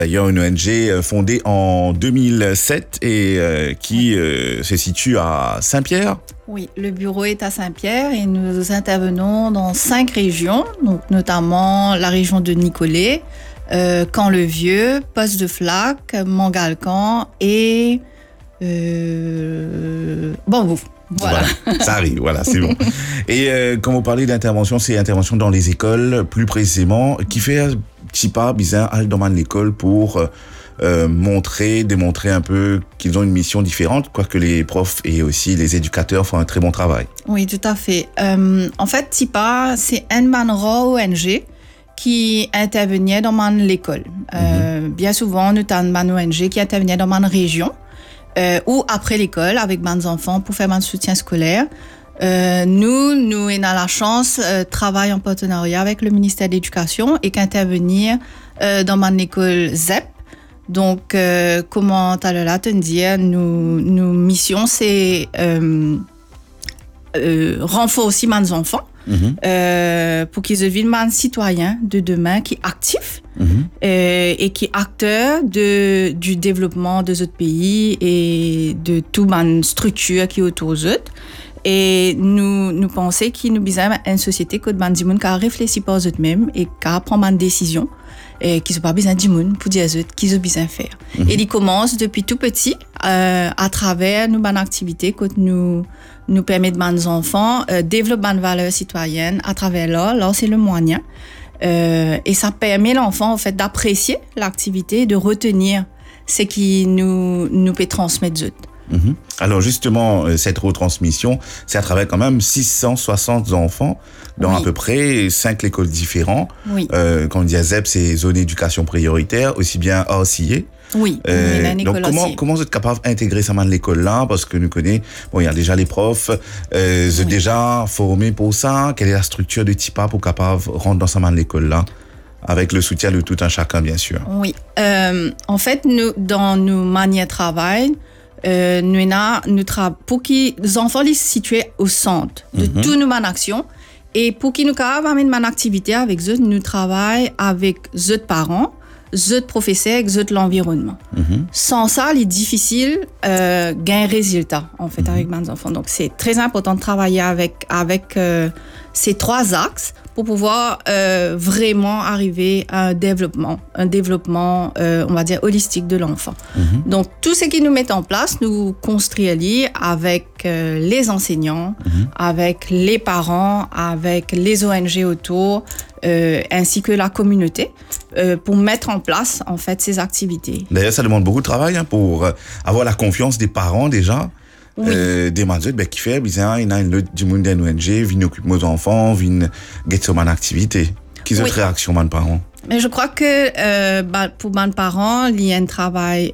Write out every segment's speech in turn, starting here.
D'ailleurs, une ONG fondée en 2007 et qui se situe à Saint-Pierre. Oui, le bureau est à Saint-Pierre et nous intervenons dans 5 régions, donc notamment la région de Nicolet, Camp-le-Vieux, Poste de Flac, Montgalcan et Bambou. Voilà, ça arrive, voilà, c'est bon. Et quand vous parlez d'intervention, c'est intervention dans les écoles, plus précisément, qui fait Tipa Bizin al dans l'école pour démontrer un peu qu'ils ont une mission différente, quoique les profs et aussi les éducateurs font un très bon travail. Oui, tout à fait. En fait, Tipa, c'est une ONG qui intervenait dans l'école. Bien souvent, nous avons une ONG qui intervenait dans ma région ou après l'école avec mes enfants pour faire mon soutien scolaire. Nous avons la chance de travailler en partenariat avec le ministère de l'Éducation et qu'intervenir dans mon école ZEP. Donc, comment tu as te dire, nos missions, c'est renforcer mes enfants pour qu'ils deviennent des citoyens de demain qui sont actifs et qui sont acteurs du développement de notre pays et de toute la structure qui est autour d'eux. Et nous pensons qu'il nous besoin une société que des gens qui réfléchissent par eux-mêmes et qui prennent des décisions et qui n'ont pas besoin de gens pour dire qu'ils ont besoin de faire. Et ils commencent depuis tout petit à travers nos activités que nous permettons à nos enfants développer une valeur citoyenne à travers l'art. C'est le moyen. Et ça permet l'enfant en fait, d'apprécier l'activité, de retenir ce qui nous peut transmettre. Alors justement, cette retransmission, c'est à travers quand même 660 enfants dans à peu près 5 écoles différentes. Oui. Quand on dit à ZEP, c'est zone d'éducation prioritaire, aussi bien RCA. Oui, donc comment vous êtes capable d'intégrer ça dans l'école là, parce que nous connaissons, il y a déjà les profs, vous êtes déjà formés pour ça. Quelle est la structure de TIPA pour capable rentrer dans ça dans l'école là, avec le soutien de tout un chacun bien sûr. Oui, en fait, nous dans nos manières de travail, pour que les enfants les situés au centre de toutes nos actions et pour qu'ils nous amener une activité avec eux, nous travaillons avec eux parents, eux professeurs, eux l'environnement. Sans ça, il est difficile gagner résultat en fait avec mes enfants. Donc c'est très important de travailler avec ces 3 axes pour pouvoir vraiment arriver à un développement, on va dire, holistique de l'enfant. Donc, tout ce qui nous met en place, nous construisons avec les enseignants, avec les parents, avec les ONG autour, ainsi que la communauté, pour mettre en place, en fait, ces activités. D'ailleurs, ça demande beaucoup de travail pour avoir la confiance des parents déjà. Oui. Des madres qui fait bizarre il y a du monde d'une ONG viennent occuper nos enfants viennent get sur mon activité qui sont réaction mes parents. Mais je crois que pour mes parents il y a un travail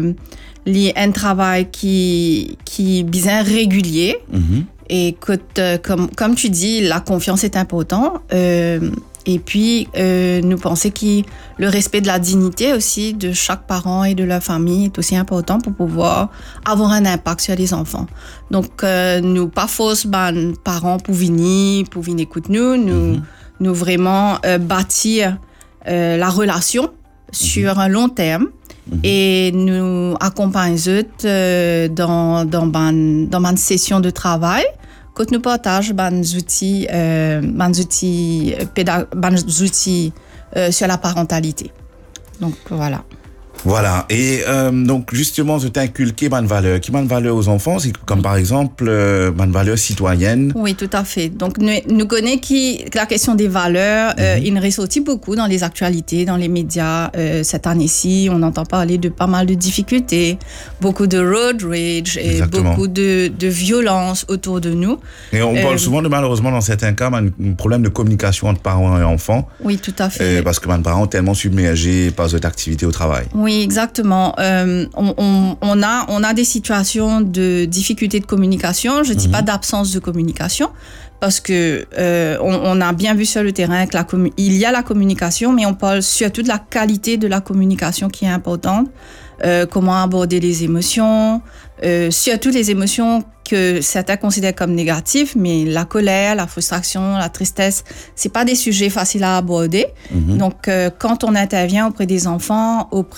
qui bien régulier et que comme tu dis la confiance est importante et puis nous pensons que le respect de la dignité aussi de chaque parent et de leur famille est aussi important pour pouvoir avoir un impact sur les enfants. Donc nous pas force parents pour venir écouter nous vraiment bâtir la relation sur un long terme et nous accompagner dans une session de travail quand nous partageons des outils sur la parentalité. Donc voilà. Voilà. Et donc justement, je t'ai inculqué une valeur. Qui une valeur aux enfants, c'est comme par exemple une valeur citoyenne. Oui, tout à fait. Donc nous connaissons que la question des valeurs, il ressortit beaucoup dans les actualités, dans les médias. Cette année-ci, on entend parler de pas mal de difficultés, beaucoup de road rage et beaucoup de violence autour de nous. Et on parle souvent de malheureusement dans certains cas un problème de communication entre parents et enfants. Oui, tout à fait. Parce que mes parents sont tellement submergés par cette activité au travail. Oui, Oui, exactement. On a des situations de difficulté de communication. Je dis pas d'absence de communication, parce que on a bien vu sur le terrain que il y a la communication, mais on parle surtout de la qualité de la communication qui est importante. Comment aborder les émotions, surtout les émotions que certains considèrent comme négatives, mais la colère, la frustration, la tristesse, c'est pas des sujets faciles à aborder. Donc, quand on intervient auprès des enfants,